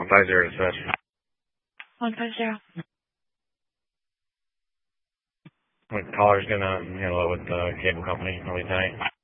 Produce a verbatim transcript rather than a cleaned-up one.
one five zero dispatch. one five zero. The caller's gonna handle it with the cable company probably tonight.